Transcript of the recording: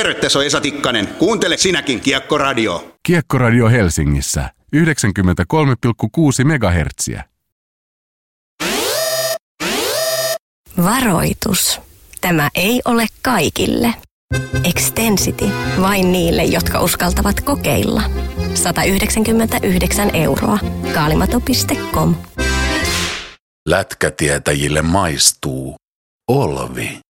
Terve, se on Esa Tikkanen. Kuuntele sinäkin Kiekkoradio. Kiekkoradio Helsingissä 93,6 MHz. Varoitus. Tämä ei ole kaikille. Extensity. Vain niille, jotka uskaltavat kokeilla. 199 €. Kaalimato.com. Lätkätietäjille maistuu Olvi.